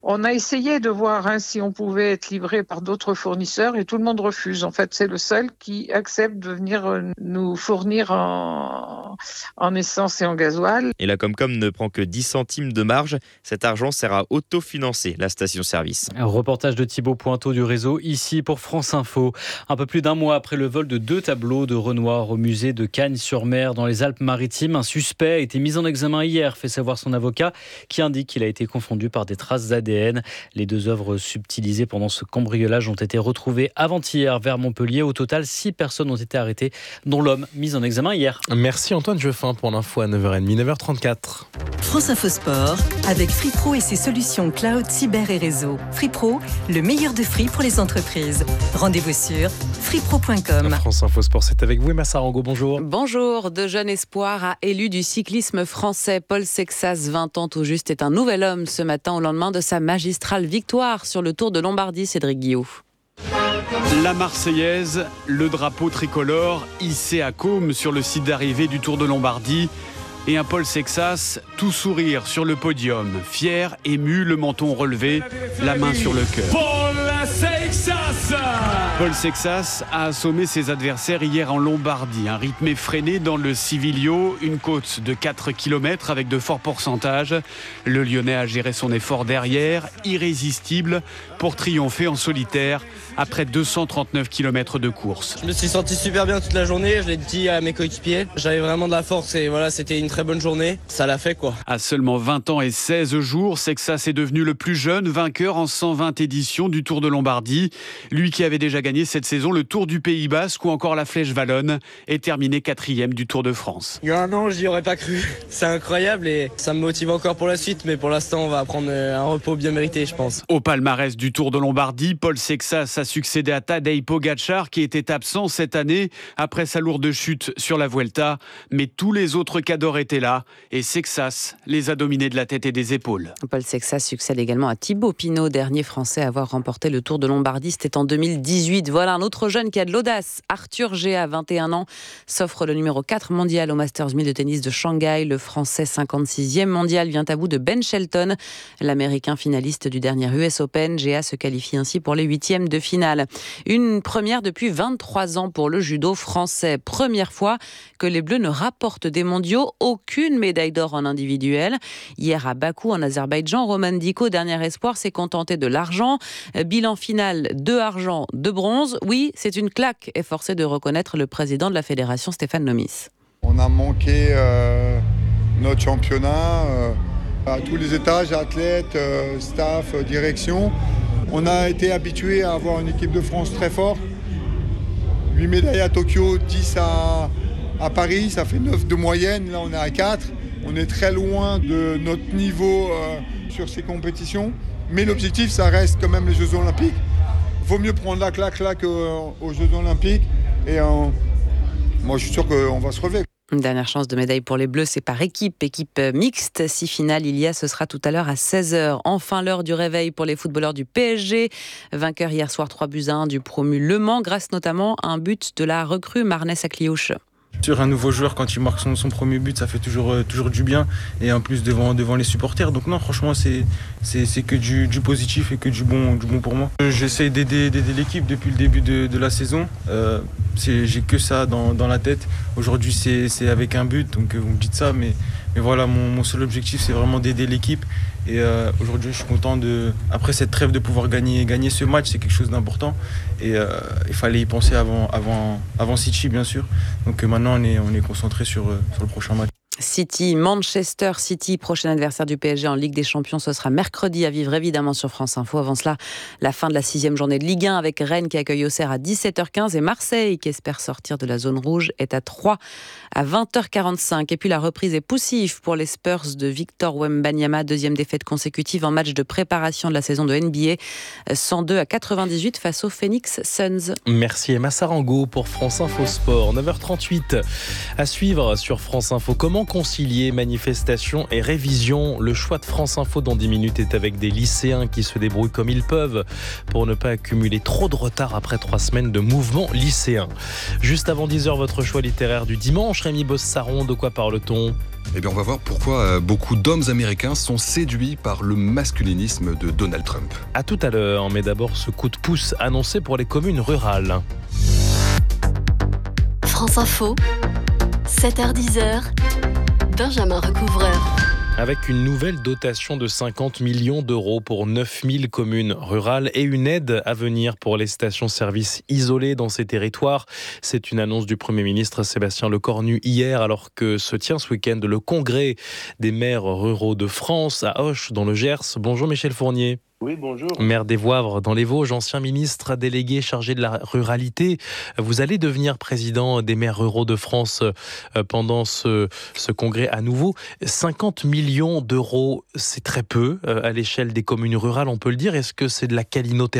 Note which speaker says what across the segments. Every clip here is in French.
Speaker 1: On a essayé de voir si on pouvait être livré par d'autres fournisseurs et tout le monde refuse. En fait, c'est le seul qui accepte de venir nous fournir en essence et en gasoil.
Speaker 2: Et la Comcom ne prend que 10 centimes de marge. Cet argent sert à autofinancer la station-service.
Speaker 3: Un reportage de Thibaut Pointeau du réseau, ici pour France Info. Un peu plus d'un mois après le vol de 2 tableaux de Renoir au musée de Cagnes-sur-Mer dans les Alpes-Maritimes, un suspect a été mis en examen hier, fait savoir son avocat, qui indique qu'il a été confondu par des traces d'ADN. Les 2 œuvres subtilisées pendant ce cambriolage ont été retrouvées avant-hier vers Montpellier. Au total, 6 personnes ont été arrêtées, dont l'homme mis en examen hier.
Speaker 4: Merci Antoine Jeffin pour l'info à 9h30, 9h34.
Speaker 5: France Info Sport, avec FreePro et ses solutions cloud, cyber et réseau. FreePro, le meilleur de Free pour les entreprises. Rendez-vous sur freepro.com.
Speaker 4: France Info Sport, c'est avec vous, Emma Sarango, bonjour.
Speaker 6: Bonjour, de jeune espoir à élu du cyclisme français. Paul Sexas, 20 ans tout juste, est un nouvel homme ce matin au lendemain de sa magistrale victoire sur le Tour de Lombardie, Cédric Guillaume.
Speaker 7: La Marseillaise, le drapeau tricolore hissé à Côme sur le site d'arrivée du Tour de Lombardie et un Paul Sexas tout sourire sur le podium, fier, ému, le menton relevé, la main sur le cœur. Paul Sexas a assommé ses adversaires hier en Lombardie, un rythme effréné dans le Civilio, une côte de 4 km avec de forts pourcentages. Le Lyonnais a géré son effort derrière, irrésistible, pour triompher en solitaire après 239 km de course.
Speaker 8: Je me suis senti super bien toute la journée, je l'ai dit à mes coéquipiers. J'avais vraiment de la force et voilà, c'était une très bonne journée. Ça l'a fait quoi.
Speaker 7: À seulement 20 ans et 16 jours, Sexas est devenu le plus jeune vainqueur en 120 éditions du Tour de Lombardie. Lui qui avait déjà gagné cette saison le Tour du Pays Basque ou encore la Flèche Wallonne est terminé 4e du Tour de France.
Speaker 8: Il y a un an, j'y aurais pas cru. C'est incroyable et ça me motive encore pour la suite, mais pour l'instant, on va prendre un repos bien mérité, je pense.
Speaker 7: Au palmarès du Tour de Lombardie, Paul Sexas a succédé à Tadej Pogačar qui était absent cette année après sa lourde chute sur la Vuelta. Mais tous les autres cadors étaient là et Sexas les a dominés de la tête et des épaules.
Speaker 6: Paul Sexas succède également à Thibaut Pinot, dernier Français à avoir remporté le Tour de Lombardie. C'était en 2018. Voilà un autre jeune qui a de l'audace. Arthur Géa, 21 ans, s'offre le numéro 4 mondial au Masters 1000 de tennis de Shanghai. Le Français 56e mondial vient à bout de Ben Shelton, l'Américain finaliste du dernier US Open. Géa se qualifie ainsi pour les 8e de finale. Une première depuis 23 ans pour le judo français. Première fois que les Bleus ne rapportent des mondiaux aucune médaille d'or en individuel. Hier à Bakou, en Azerbaïdjan, Roman Diko, dernier espoir, s'est contenté de l'argent. Bilan final, 2 argent, 2 bronze. Oui, c'est une claque, est forcé de reconnaître le président de la fédération, Stéphane Nomis.
Speaker 9: On a manqué notre championnat à tous les étages, athlètes, staff, direction. On a été habitué à avoir une équipe de France très forte. 8 médailles à Tokyo, 10 à Paris, ça fait 9 de moyenne. Là, on est à 4. On est très loin de notre niveau sur ces compétitions. Mais l'objectif, ça reste quand même les Jeux Olympiques. Il vaut mieux prendre la claque là qu'aux Jeux Olympiques. Et moi, je suis sûr qu'on va se relever.
Speaker 6: Une dernière chance de médaille pour les Bleus, c'est par équipe mixte. 6 finales il y a, ce sera tout à l'heure à 16h. Enfin, l'heure du réveil pour les footballeurs du PSG. Vainqueur hier soir 3-1 du promu Le Mans, grâce notamment à un but de la recrue Marnès Akliouche.
Speaker 10: Sur un nouveau joueur, quand il marque son premier but, ça fait toujours du bien. Et en plus devant les supporters. Donc non, franchement, c'est que du positif et que du bon pour moi. J'essaie d'aider l'équipe depuis le début de la saison. J'ai que ça dans la tête. Aujourd'hui, c'est avec un but, donc vous me dites ça. Mais voilà, mon seul objectif, c'est vraiment d'aider l'équipe. Et aujourd'hui, je suis content après cette trêve de pouvoir gagner ce match. C'est quelque chose d'important. Et il fallait y penser avant City, bien sûr. Donc maintenant, on est concentré sur le prochain match.
Speaker 6: Manchester City, prochain adversaire du PSG en Ligue des Champions, ce sera mercredi, à vivre évidemment sur France Info. Avant cela, la fin de la 6e journée de Ligue 1 avec Rennes qui accueille Auxerre à 17h15 et Marseille qui espère sortir de la zone rouge est à 3 à 20h45. Et puis la reprise est poussive pour les Spurs de Victor Wembanyama, 2e défaite consécutive en match de préparation de la saison de NBA, 102 à 98 face aux Phoenix Suns.
Speaker 4: Merci Emma Sarango pour France Info Sport, 9h38. À suivre sur France Info, comment concilier manifestation et révision. Le choix de France Info dans 10 minutes est avec des lycéens qui se débrouillent comme ils peuvent pour ne pas accumuler trop de retard après 3 semaines de mouvement lycéen. Juste avant 10h, votre choix littéraire du dimanche. Rémi Bossaron, de quoi parle-t-on ?
Speaker 11: Eh bien, on va voir pourquoi beaucoup d'hommes américains sont séduits par le masculinisme de Donald Trump.
Speaker 4: À tout à l'heure, mais d'abord ce coup de pouce annoncé pour les communes rurales.
Speaker 12: France Info, 7h-10h, Benjamin Recouvreur.
Speaker 4: Avec une nouvelle dotation de 50 millions d'euros pour 9000 communes rurales et une aide à venir pour les stations-service isolées dans ces territoires. C'est une annonce du Premier ministre Sébastien Lecornu hier, alors que se tient ce week-end le congrès des maires ruraux de France à Auch dans le Gers. Bonjour Michel Fournier.
Speaker 13: Oui, bonjour.
Speaker 4: Maire des Voivres dans les Vosges, ancien ministre délégué chargé de la ruralité. Vous allez devenir président des maires ruraux de France pendant ce congrès à nouveau. 50 millions d'euros, c'est très peu à l'échelle des communes rurales, on peut le dire. Est-ce que c'est de la calinothérapie ?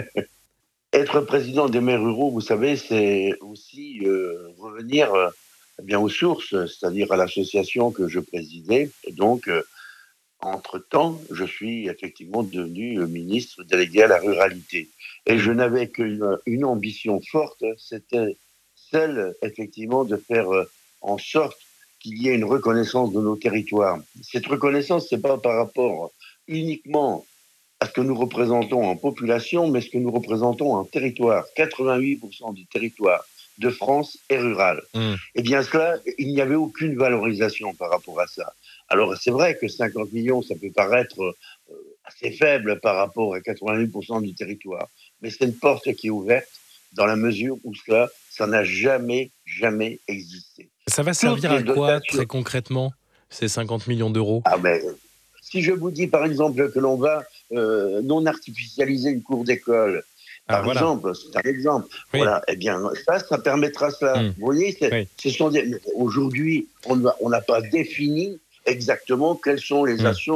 Speaker 13: Être président des maires ruraux, vous savez, c'est aussi revenir aux sources, c'est-à-dire à l'association que je présidais. Et donc, entre-temps, je suis effectivement devenu ministre délégué à la ruralité. Et je n'avais qu'une ambition forte, c'était celle, effectivement, de faire en sorte qu'il y ait une reconnaissance de nos territoires. Cette reconnaissance, c'est pas par rapport uniquement à ce que nous représentons en population, mais ce que nous représentons en territoire. 88% du territoire de France est rural. Et bien cela, il n'y avait aucune valorisation par rapport à ça. Alors c'est vrai que 50 millions, ça peut paraître assez faible par rapport à 88% du territoire, mais c'est une porte qui est ouverte dans la mesure où ça n'a jamais existé.
Speaker 4: Ça va servir à quoi très concrètement, ces 50 millions d'euros ?
Speaker 13: Si je vous dis par exemple que l'on va non artificialiser une cour d'école, exemple, c'est un exemple. Oui. Voilà, eh bien, ça permettra cela. Vous voyez, aujourd'hui, on n'a pas défini exactement quelles sont les actions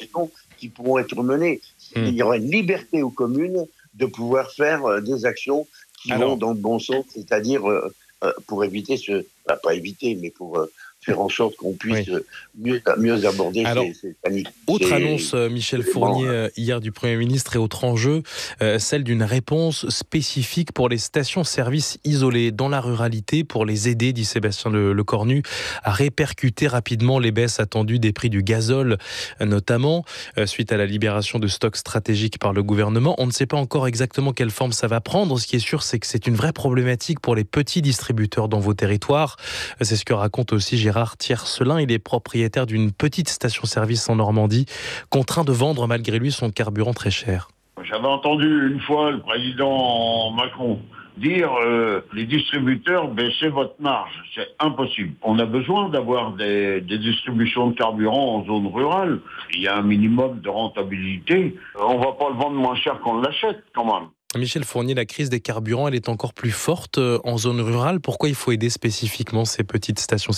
Speaker 13: qui pourront être menées. Il y aura une liberté aux communes de pouvoir faire des actions qui vont dans le bon sens, c'est-à-dire pour éviter pas éviter, mais pour faire en sorte qu'on puisse mieux aborder ces paniques.
Speaker 4: Autre annonce, Michel Fournier, hier du Premier ministre et autre enjeu, celle d'une réponse spécifique pour les stations-service isolées dans la ruralité pour les aider, dit Sébastien Lecornu, à répercuter rapidement les baisses attendues des prix du gazole, notamment suite à la libération de stocks stratégiques par le gouvernement. On ne sait pas encore exactement quelle forme ça va prendre. Ce qui est sûr, c'est que c'est une vraie problématique pour les petits distributeurs dans vos territoires. C'est ce que raconte aussi Gérard Tiercelin. Il est propriétaire d'une petite station-service en Normandie, contraint de vendre malgré lui son carburant très cher.
Speaker 14: J'avais entendu une fois le président Macron dire les distributeurs, baissez votre marge. C'est impossible. On a besoin d'avoir des distributions de carburant en zone rurale. Il y a un minimum de rentabilité. On ne va pas le vendre moins cher qu'on l'achète quand même.
Speaker 4: Michel Fournier, la crise des carburants, elle est encore plus forte en zone rurale. Pourquoi il faut aider spécifiquement ces petites stations-service ?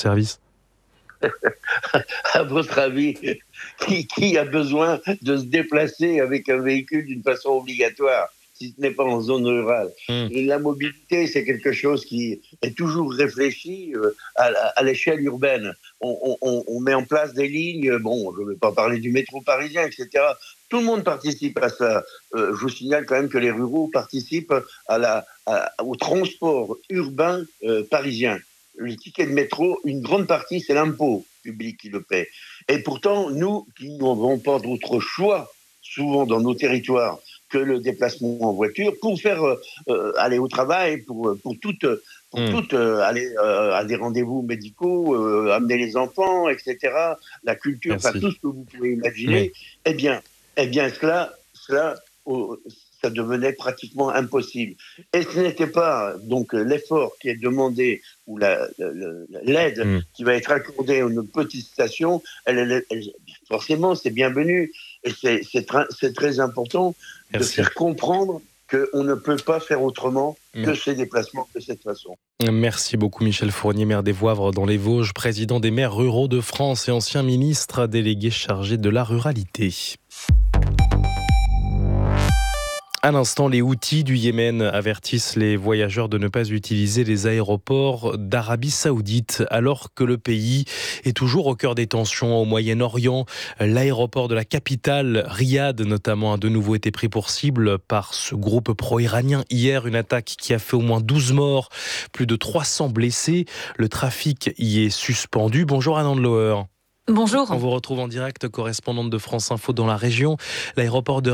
Speaker 13: À votre avis, qui a besoin de se déplacer avec un véhicule d'une façon obligatoire, si ce n'est pas en zone rurale ? Et la mobilité, c'est quelque chose qui est toujours réfléchi à l'échelle urbaine. On met en place des lignes, je ne vais pas parler du métro parisien, etc. Tout le monde participe à ça. Je vous signale quand même que les ruraux participent au transport urbain parisien. Le ticket de métro, une grande partie, c'est l'impôt public qui le paie. Et pourtant, nous, qui n'avons pas d'autre choix, souvent dans nos territoires, que le déplacement en voiture, pour faire aller au travail, pour toutes aller à des rendez-vous médicaux, amener les enfants, etc., la culture, tout ce que vous pouvez imaginer, eh bien, cela, ça devenait pratiquement impossible. Et ce n'était pas donc l'effort qui est demandé ou l'aide qui va être accordée à une petite station, forcément, c'est bienvenu. Et c'est très important de faire comprendre qu'on ne peut pas faire autrement que ces déplacements de cette façon.
Speaker 4: Merci beaucoup Michel Fournier, maire des Voivres dans les Vosges, président des maires ruraux de France et ancien ministre délégué chargé de la ruralité. À l'instant, les Houthis du Yémen avertissent les voyageurs de ne pas utiliser les aéroports d'Arabie Saoudite alors que le pays est toujours au cœur des tensions au Moyen-Orient. L'aéroport de la capitale, Riyad notamment, a de nouveau été pris pour cible par ce groupe pro-iranien. Hier, une attaque qui a fait au moins 12 morts, plus de 300 blessés. Le trafic y est suspendu. Bonjour Anne Andlauer.
Speaker 15: Bonjour.
Speaker 4: On vous retrouve en direct, correspondante de France Info dans la région. L'aéroport de